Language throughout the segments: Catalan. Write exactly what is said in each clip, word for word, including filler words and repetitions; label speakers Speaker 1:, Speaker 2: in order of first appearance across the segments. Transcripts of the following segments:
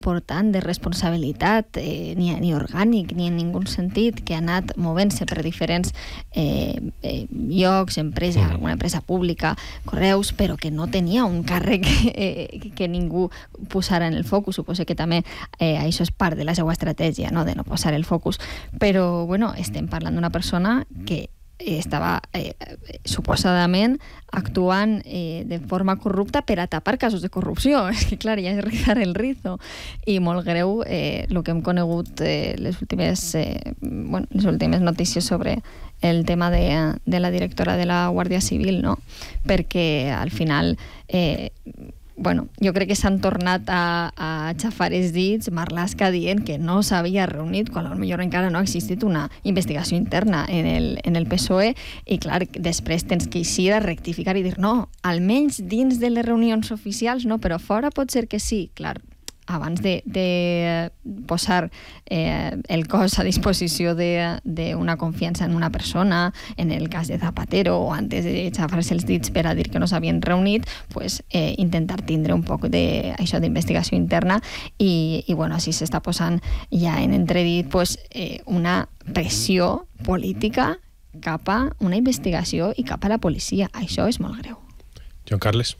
Speaker 1: important de responsabilitat eh, ni, ni orgànic ni en ningú sentit, que ha anat movent-se per diferents eh, eh, llocs, empresa, mm. alguna empresa pública, Correus, però que no tenia un càrrec eh, que ningú posara en el focus. Suposo que també eh, això és part de la seva estratègia, no? De no posar el focus. Però, bueno, estem parlant d'una persona que estava eh, suposadament actuant eh, de forma corrupta per a tapar casos de corrupció. És que, clar, ja és rizar el rizo. I molt greu eh, el que hem conegut eh, les últimes eh, bueno, les últimes notícies sobre el tema de, de la directora de la Guàrdia Civil, no? Perquè al final eh, bueno, jo crec que s'han tornat a, a xafar els dits Marlaska dient que no s'havia reunit quan potser encara no ha existit una investigació interna en el, en el P S O E i clar, després tens que eixir a rectificar i dir no, almenys dins de les reunions oficials no, però fora pot ser que sí, clar, abans de, de posar eh, el cos a disposició d'una confiança en una persona, en el cas de Zapatero, o antes de xafar-se els dits per a dir que no s'havien reunit, pues, eh, intentar tindre un poc d'investigació interna i, i bueno, així s'està posant ja en entredit pues, eh, una pressió política cap a una investigació i cap a la policia. Això és molt greu.
Speaker 2: Joan Carles.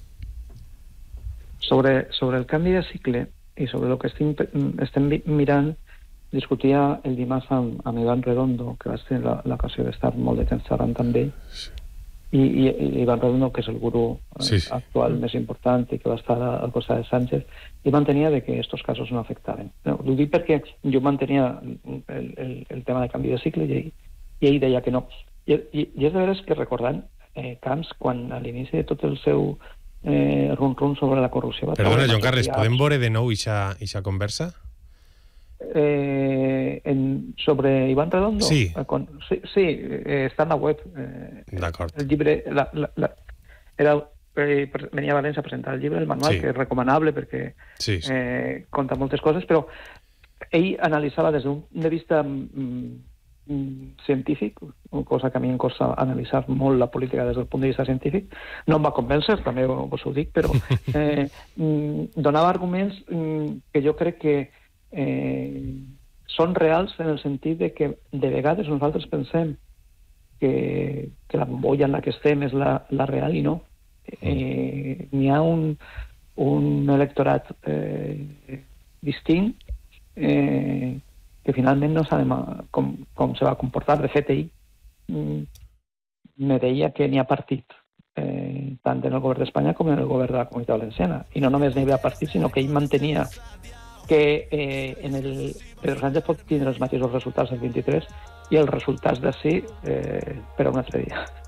Speaker 3: Sobre, sobre el canvi de cicle i sobre el que estem, estem mirant, discutia el dimarts amb, amb Iván Redondo, que va tenir l'ocasió d'estar molt de temps xerrant també, i, i, i Iván Redondo, que és el gurú sí, sí. actual més important i que va estar al costat de Sánchez, i mantenia de que aquests casos no afectaven. No, ho dic perquè jo mantenia el, el, el tema de canvi de cicle i ell, i ell deia que no. I, i, i és de veres que recordant eh, Camps, quan a l'inici de tot el seu Eh, run run sobre la corrupció.
Speaker 2: Perdona, Joan Carles, podem veure de nou aquesta conversa?
Speaker 3: Eh, en, sobre Iván Redondo?
Speaker 2: Sí.
Speaker 3: Eh, con, sí, sí eh, està en la web. Eh,
Speaker 2: D'acord.
Speaker 3: El llibre, la, la, la, era, eh, venia a València a presentar el llibre, el manual, sí. que és recomanable perquè sí, sí. Eh, conta moltes coses, però ell analitzava des d'un punt de vista mm, científic, cosa que a mi em costa analitzar molt la política des del punt de vista científic. No em va convèncer, també vos ho dic, però eh, donava arguments que jo crec que eh, són reals en el sentit de que de vegades nosaltres pensem que, que la bombolla en la que estem és la, la real i no. Eh, n'hi ha un, un electorat eh, distint eh, que finalment no sabem com, com se va comportar. De fet, ell mm, me deia que n'hi ha partit, eh, tant en el govern d'Espanya com en el govern de la Comunitat Valenciana. I no només n'hi havia partit, sinó que ell mantenia que eh, en el Pedro Sánchez pot tindre els mateixos resultats del vint-i-tres i els resultats d'ací eh, per a un altre dia.